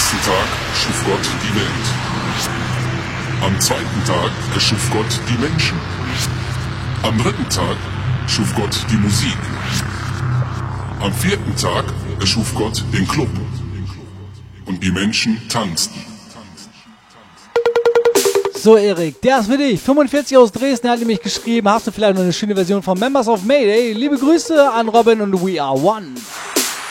ersten Tag schuf Gott die Welt. Am zweiten Tag erschuf Gott die Menschen. Am dritten Tag schuf Gott die Musik. Am vierten Tag erschuf Gott den Club. Und die Menschen tanzten. So, Erik, der ist für dich. 45 aus Dresden hat nämlich geschrieben. Hast du vielleicht noch eine schöne Version von Members of Mayday? Liebe Grüße an Robin und We Are One.